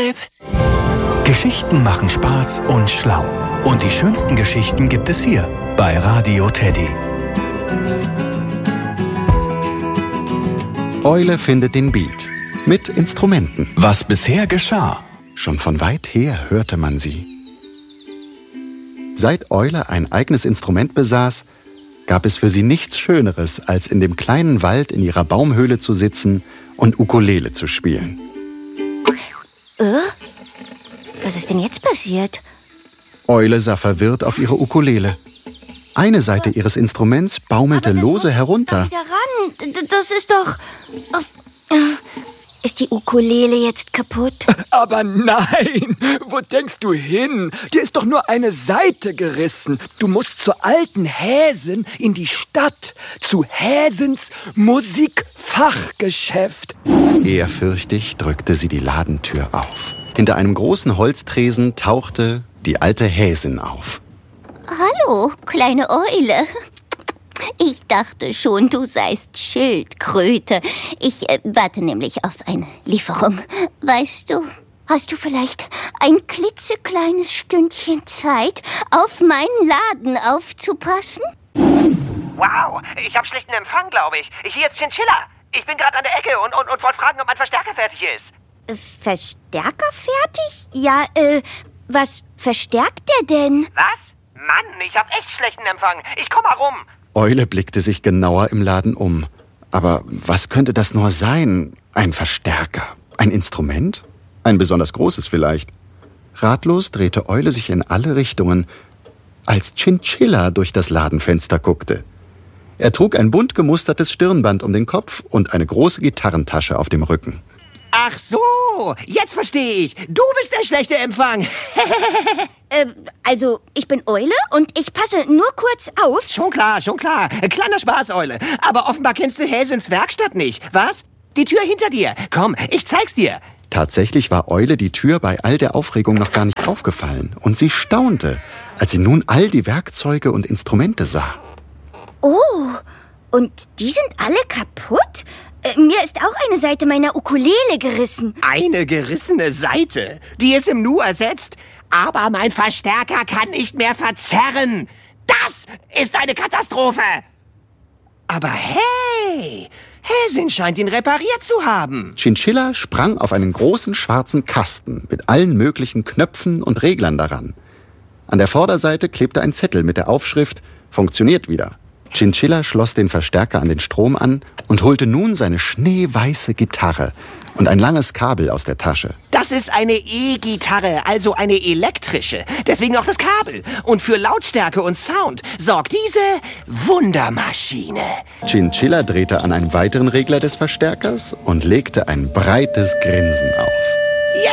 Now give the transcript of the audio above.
Hörtipp. Geschichten machen Spaß und schlau. Und die schönsten Geschichten gibt es hier bei Radio Teddy. Eule findet den Beat. Mit Instrumenten. Was bisher geschah. Schon von weit her hörte man sie. Seit Eule ein eigenes Instrument besaß, gab es für sie nichts Schöneres, als in dem kleinen Wald in ihrer Baumhöhle zu sitzen und Ukulele zu spielen. Was ist denn jetzt passiert? Eule sah verwirrt auf ihre Ukulele. Eine Seite ihres Instruments baumelte lose herunter. Wieder ran. Das ist doch... Ist die Ukulele jetzt kaputt? Aber nein, wo denkst du hin? Dir ist doch nur eine Seite gerissen. Du musst zur alten Häsin in die Stadt, zu Häsens Musikfachgeschäft. Ehrfürchtig drückte sie die Ladentür auf. Hinter einem großen Holztresen tauchte die alte Häsin auf. Hallo, kleine Eule. Ich dachte schon, du seist Schildkröte. Ich warte nämlich auf eine Lieferung. Weißt du, hast du vielleicht ein klitzekleines Stündchen Zeit, auf meinen Laden aufzupassen? Wow, ich habe schlechten Empfang, glaube ich. Hier ist Chinchilla. Ich bin gerade an der Ecke und wollte fragen, ob mein Verstärker fertig ist. Verstärker fertig? Ja, was verstärkt der denn? Was? Mann, ich habe echt schlechten Empfang. Ich komm mal rum. Eule blickte sich genauer im Laden um. Aber was könnte das nur sein? Ein Verstärker? Ein Instrument? Ein besonders großes vielleicht. Ratlos drehte Eule sich in alle Richtungen, als Chinchilla durch das Ladenfenster guckte. Er trug ein bunt gemustertes Stirnband um den Kopf und eine große Gitarrentasche auf dem Rücken. Ach so, jetzt verstehe ich. Du bist der schlechte Empfang. Also, ich bin Eule und ich passe nur kurz auf. Schon klar. Kleiner Spaß, Eule. Aber offenbar kennst du Häsins Werkstatt nicht, was? Die Tür hinter dir. Komm, ich zeig's dir. Tatsächlich war Eule die Tür bei all der Aufregung noch gar nicht aufgefallen. Und sie staunte, als sie nun all die Werkzeuge und Instrumente sah. Oh, und die sind alle kaputt? Mir ist auch eine Seite meiner Ukulele gerissen. Eine gerissene Seite, die ist im Nu ersetzt. Aber mein Verstärker kann nicht mehr verzerren. Das ist eine Katastrophe. Aber hey, Häsin scheint ihn repariert zu haben. Chinchilla sprang auf einen großen schwarzen Kasten mit allen möglichen Knöpfen und Reglern daran. An der Vorderseite klebte ein Zettel mit der Aufschrift »Funktioniert wieder«. Chinchilla schloss den Verstärker an den Strom an und holte nun seine schneeweiße Gitarre und ein langes Kabel aus der Tasche. Das ist eine E-Gitarre, also eine elektrische. Deswegen auch das Kabel. Und für Lautstärke und Sound sorgt diese Wundermaschine. Chinchilla drehte an einem weiteren Regler des Verstärkers und legte ein breites Grinsen auf.